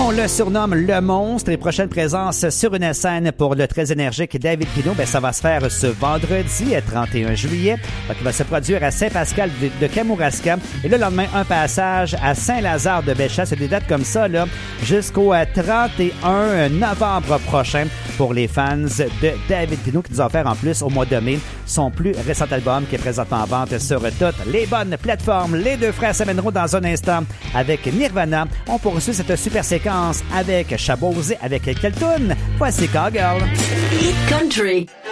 On le surnomme le monstre. Les prochaines présences sur une scène pour le très énergique David Pinault, ça va se faire ce vendredi, 31 juillet. Donc, il va se produire à Saint-Pascal de Kamouraska. Et le lendemain, un passage à Saint-Lazare-de-Bellechasse. C'est des dates comme ça, là, jusqu'au 31 novembre prochain pour les fans de David Pinault qui nous a offert en plus au mois de mai son plus récent album qui est présentement en vente sur toutes les bonnes plateformes. Les deux frères s'amèneront dans un instant avec Nirvana. On poursuit cette super séquence avec Chabosé avec Keltoun. Voici Cowgirl. Hit Country.